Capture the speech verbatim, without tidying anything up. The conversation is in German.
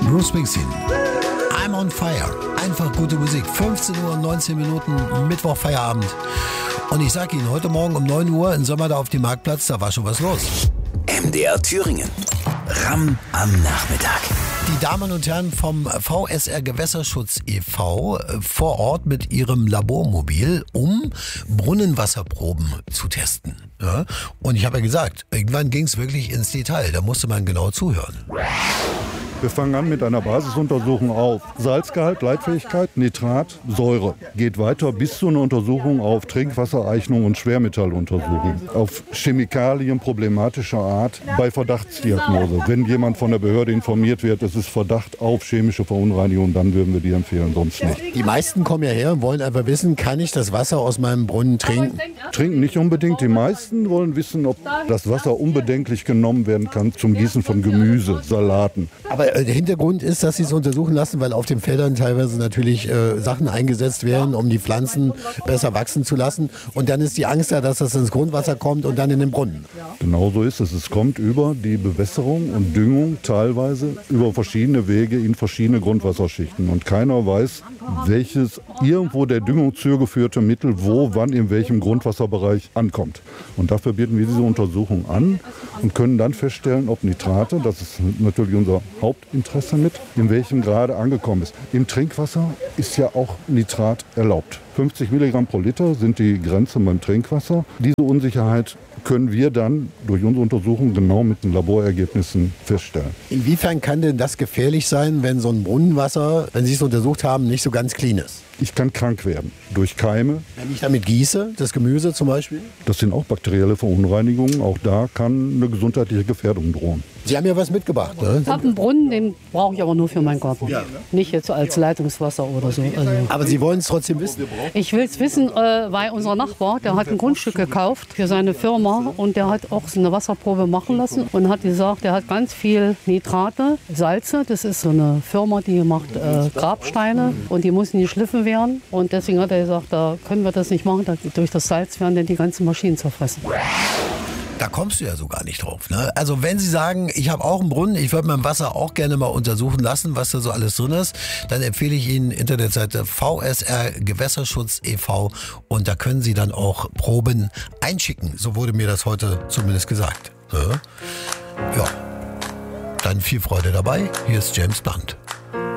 Bruce Springsteen. I'm on fire. Einfach gute Musik. fünfzehn Uhr und neunzehn Minuten, Mittwoch Feierabend. Und ich sag Ihnen, heute Morgen um neun Uhr im Sommer da auf dem Marktplatz, da war schon was los. M D R Thüringen. Ramm am Nachmittag. Die Damen und Herren vom V S R Gewässerschutz e V vor Ort mit ihrem Labormobil, um Brunnenwasserproben zu testen. Ja? Und ich habe ja gesagt, irgendwann ging es wirklich ins Detail. Da musste man genau zuhören. Wir fangen an mit einer Basisuntersuchung auf Salzgehalt, Leitfähigkeit, Nitrat, Säure. Geht weiter bis zu einer Untersuchung auf Trinkwassereignung und Schwermetalluntersuchung. Auf Chemikalien problematischer Art bei Verdachtsdiagnose. Wenn jemand von der Behörde informiert wird, es ist Verdacht auf chemische Verunreinigung, dann würden wir die empfehlen, sonst nicht. Die meisten kommen ja her und wollen einfach wissen, kann ich das Wasser aus meinem Brunnen trinken? Trinken nicht unbedingt. Die meisten wollen wissen, ob das Wasser unbedenklich genommen werden kann zum Gießen von Gemüse, Salaten. Aber der Hintergrund ist, dass sie es untersuchen lassen, weil auf den Feldern teilweise natürlich äh, Sachen eingesetzt werden, um die Pflanzen besser wachsen zu lassen. Und dann ist die Angst da, dass das ins Grundwasser kommt und dann in den Brunnen. Genau so ist es. Es kommt über die Bewässerung und Düngung teilweise über verschiedene Wege in verschiedene Grundwasserschichten. Und keiner weiß, welches irgendwo der Düngung zugeführte Mittel wo, wann, in welchem Grundwasserbereich ankommt. Und dafür bieten wir diese Untersuchung an und können dann feststellen, ob Nitrate, das ist natürlich unser Hauptinteresse mit, in welchem Grade angekommen ist. Im Trinkwasser ist ja auch Nitrat erlaubt. fünfzig Milligramm pro Liter sind die Grenze beim Trinkwasser. Diese Unsicherheit können wir dann durch unsere Untersuchung genau mit den Laborergebnissen feststellen. Inwiefern kann denn das gefährlich sein, wenn so ein Brunnenwasser, wenn Sie es untersucht haben, nicht so ganz clean ist? Ich kann krank werden durch Keime. Wenn ich damit gieße, das Gemüse zum Beispiel? Das sind auch bakterielle Verunreinigungen. Auch da kann eine gesundheitliche Gefährdung drohen. Sie haben ja was mitgebracht, ne? Ich habe einen Brunnen, den brauche ich aber nur für meinen Garten. Ja. Nicht jetzt als Leitungswasser oder so. Also aber Sie wollen es trotzdem wissen? Ich will es wissen, äh, weil unser Nachbar, der hat ein Grundstück gekauft für seine Firma und der hat auch so eine Wasserprobe machen lassen und hat gesagt, der hat ganz viel Nitrate, Salze. Das ist so eine Firma, die macht äh, Grabsteine und die müssen geschliffen werden. Und deswegen hat er gesagt, da können wir das nicht machen, da, durch das Salz werden dann die ganzen Maschinen zerfressen. Da kommst du ja so gar nicht drauf. Ne? Also wenn Sie sagen, ich habe auch einen Brunnen, ich würde mein Wasser auch gerne mal untersuchen lassen, was da so alles drin ist, dann empfehle ich Ihnen Internetseite V S R Gewässerschutz e V und da können Sie dann auch Proben einschicken. So wurde mir das heute zumindest gesagt. Ne? Ja, dann viel Freude dabei. Hier ist James Blunt.